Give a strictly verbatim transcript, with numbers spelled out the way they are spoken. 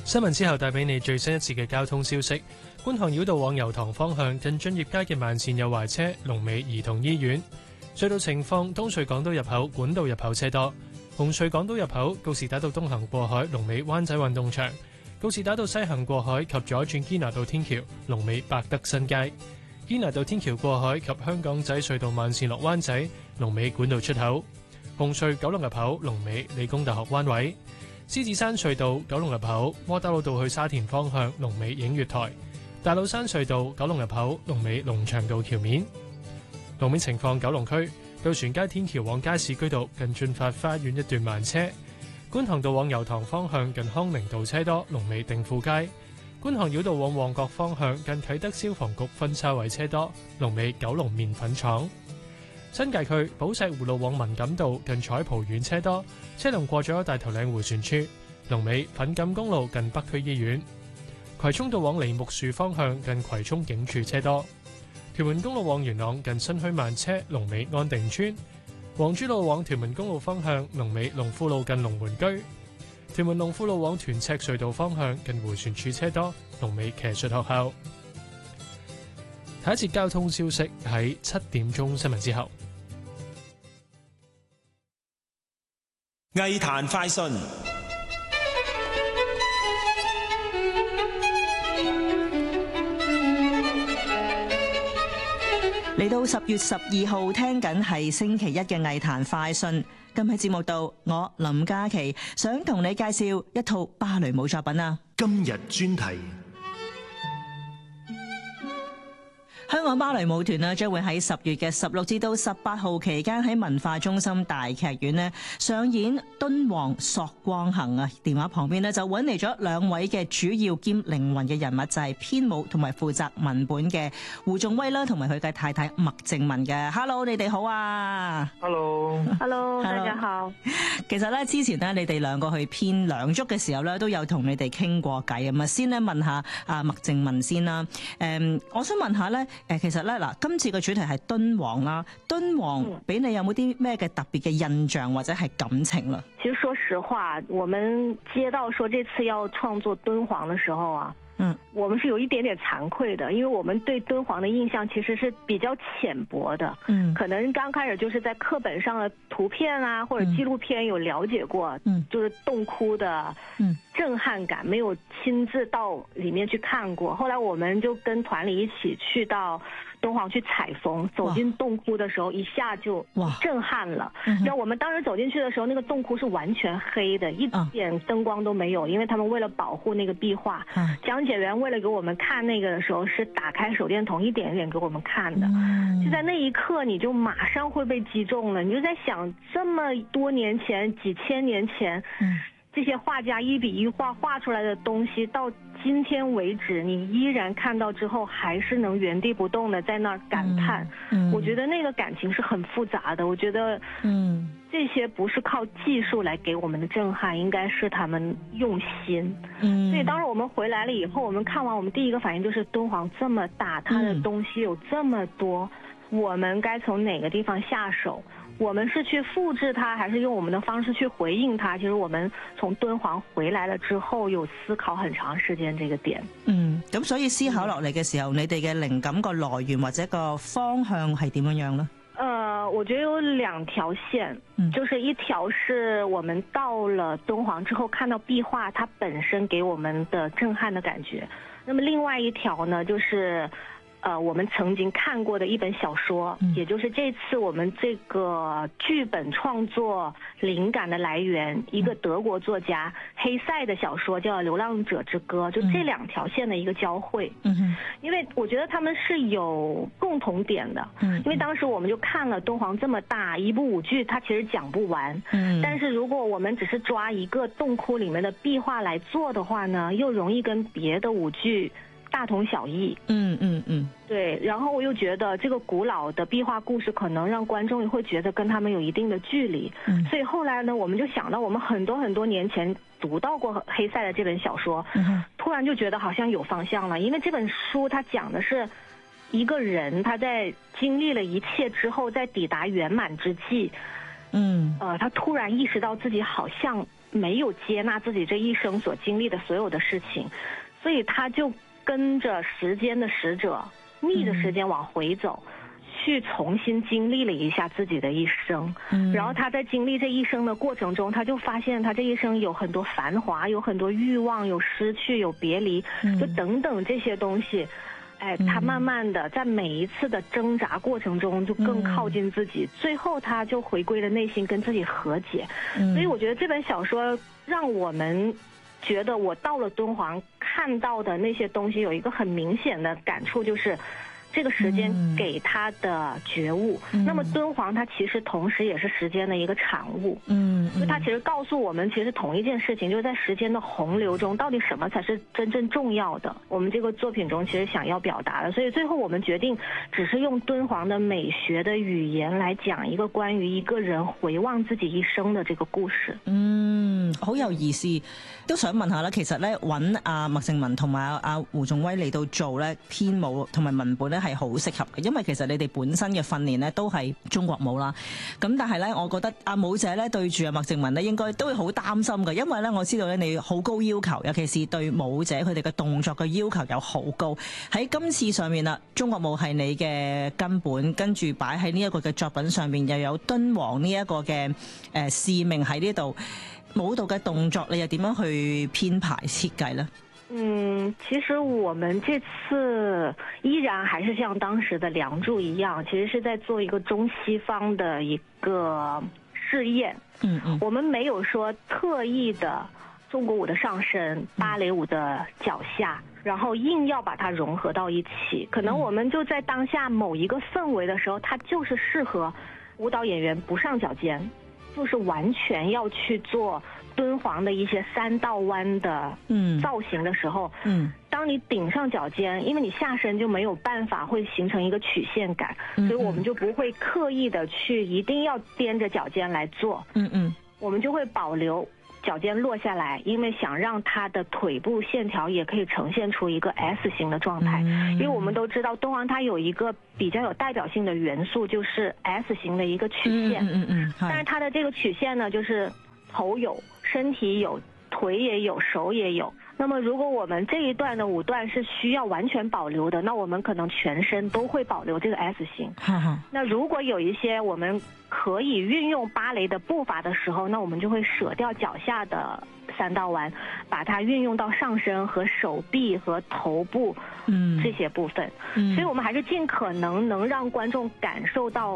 新聞之後帶俾你最新一次嘅交通消息。觀塘繞道往油塘方向近駿業街嘅慢線有壞車，龍尾兒童醫院。隧道情況：東隧港島入口管道入口車多，紅隧港島入口告士打道東行過海，龍尾灣仔運動場；告士打道西行過海及左轉堅拿道天橋，龍尾百德新街。堅拿道天橋過海及香港仔隧道慢線落灣仔，龍尾管道出口。紅隧九龍入口龍尾理工大學灣位。獅子山隧道九龍入口窩打老道去沙田方向，龍尾映月台。大老山隧道九龍入口龍尾龍翔道橋面。路面情況：九龍區渡船街天橋往加士居道近駿發花園一段慢車；觀塘道往油塘方向近康寧道車多，龍尾定富街；觀塘繞道往旺角方向近啟德消防局分叉位車多，龍尾九龍麵粉廠。新界區寶石湖路往文錦道近彩蒲苑車多，車龍過咗大頭嶺迴旋處，龍尾粉錦公路近北區醫院。葵涌道往梨木樹方向近葵涌警署車多。屯門公路往元朗近新墟慢車，龍尾安定村；黃珠路往屯門公路方向，龍尾龍富路近龍門居；屯門龍富路往屯赤隧道方向近迴旋處車多，龍尾騎術學校。下一節交通消息喺七點鐘新聞之後。 藝壇快訊。 嚟到十月十二號，聽緊係星期一嘅藝壇快訊。今日節目度，我林嘉琪想同你介紹一套芭蕾舞作品啊。 今日專題。 香港芭蕾舞團呢將會喺十月嘅十六至到十八號期間喺文化中心大劇院呢上演《敦煌索光行》啊！電話旁邊呢就揾嚟咗兩位嘅主要兼靈魂嘅人物，就係編舞同埋負責文本嘅胡仲威啦，同埋佢嘅太太麥靜文嘅。Hello， 你哋好啊 ！Hello，Hello， 大家好。 其實咧，之前呢，你哋兩個去編梁祝嘅時候咧，都有同你哋傾過偈啊嘛。先咧問下阿麥靜文先啦。誒，我想問下咧。誒，其實咧嗱，今次嘅主題係敦煌啦，敦煌俾你有冇啲咩嘅特別嘅印象或者係感情啦？ 其實說實話，我們接到說這次要創作敦煌的時候啊，嗯，我們是有一點點慚愧的，因為我們對敦煌的印象其實是比較淺薄的，嗯，可能剛開始就是在課本上的圖片啊或者紀錄片有了解過，嗯，就是洞窟的，嗯。震撼感，沒有親自到裡面去看過。後來我們就跟團裡一起去到敦煌去採風，走進洞窟的時候，一下就震撼了。然後我們當時走進去的時候，那個洞窟是完全黑的，一點燈光都沒有，因為他們為了保護那個壁畫，講解員為了給我們看那個的時候，是打開手電筒一點一點給我們看的。就在那一刻，你就馬上會被擊中了，你就在想，這麼多年前，幾千年前，這些畫家一筆一畫畫出來的東西，到今天為止，你依然看到之後，還是能原地不動的在那兒感嘆。嗯，我覺得那個感情是很複雜的。我覺得，嗯，這些不是靠技術來給我們的震撼，應該是他們用心。嗯，所以當時我們回來了以後，我們看完，我們第一個反應就是敦煌這麼大，它的東西有這麼多，我們該從哪個地方下手？我們是去複製它，還是用我們的方式去回應它？其實我們從敦煌回來了之後，有思考很長時間這個點。嗯，咁所以思考落嚟嘅時候，嗯，你哋嘅靈感個來源或者個方向係點樣樣呢？呃，我覺得有兩條線，嗯，就是一條是我們到了敦煌之後，看到壁畫它本身給我們的震撼的感覺。那麼另外一條呢，就是呃，我們曾經看過的一本小說，嗯，也就是這次我們這個劇本創作靈感的來源，一個德國作家黑塞的小說叫《流浪者之歌》，就這兩條線的一個交匯。嗯，因為我覺得他們是有共同點的。嗯，因為當時我們就看了敦煌這麼大一部舞劇，它其實講不完。嗯，但是如果我們只是抓一個洞窟裡面的壁畫來做的話呢，又容易跟別的舞劇大同小異。嗯嗯嗯，對。然後我又覺得這個古老的壁畫故事可能讓觀眾會覺得跟他們有一定的距離。嗯，所以後來呢，我們就想到我們很多很多年前讀到過黑塞的這本小說，嗯，突然就覺得好像有方向了。因為這本書它講的是一個人他在經歷了一切之後，在抵達圓滿之際，嗯，呃，他突然意識到自己好像没有接纳自己这一生所经历的所有的事情，所以他就跟着时间的使者，逆着时间往回走。嗯，去重新经历了一下自己的一生，嗯，然后他在经历这一生的过程中，他就发现他这一生有很多繁华，有很多欲望，有失去，有别离，嗯，就等等这些东西，哎，他慢慢的在每一次的挣扎过程中就更靠近自己，嗯，最后他就回归了内心，跟自己和解，嗯，所以我觉得这本小说让我们觉得，我到了敦煌看到的那些东西有一个很明显的感触，就是这个时间给他的觉悟，嗯，那么敦煌它其实同时也是时间的一个产物，嗯，所以它其实告诉我们，其实同一件事情，就是在时间的洪流中，到底什么才是真正重要的，我们这个作品中其实想要表达的。所以最后我们决定只是用敦煌的美学的語言來講一個關於一個人回望自己一生的這個故事。 嗯，好有意思，都想問下啦，其實咧揾阿麥靜文同埋阿胡仲威嚟到做咧編舞同埋文本咧係好適合嘅，因為其實你哋本身嘅訓練咧都係中國舞啦。咁但係咧，我覺得阿舞者咧對住阿麥靜文咧應該都會好擔心嘅，因為咧我知道咧你好高要求，尤其是對舞者佢哋嘅動作嘅要求有好高。喺今次上面啦，中國舞係你嘅根本，跟住擺喺呢一個嘅作品上面又有敦煌呢一個嘅誒使命喺呢度，舞蹈嘅動作你又點樣去編排設計呢？ 嗯，其實我們這次依然還是像當時的梁祝一樣，其實是在做一個中西方的一個試驗。嗯嗯，我們沒有說特意的中國舞的上身，芭蕾舞的腳下，然後硬要把它融合到一起。可能我們就在當下某一個氛圍的時候，它就是適合舞蹈演員不上腳尖，就是完全要去做敦煌的一些三道彎的造型的時候，嗯，當你頂上腳尖，因為你下身就沒有辦法會形成一個曲線感，所以我們就不會刻意的去一定要踮着腳尖來做，嗯嗯，我們就會保留腳尖落下來，因為想讓它的腿部線條也可以呈現出一個 S 型的狀態，因為我們都知道敦煌它有一個比較有代表性的元素，就是 S 型的一個曲線，嗯嗯嗯，但是它的這個曲線呢，就是頭有，身體有，腿也有，手也有。那麼如果我們這一段的舞段是需要完全保留的，那我們可能全身都會保留這個 S 型。那如果有一些我們可以運用芭蕾的步伐的時候，那我們就會捨掉腳下的三道彎，把它運用到上身和手臂和頭部這些部分。所以我們還是盡可能能讓觀眾感受到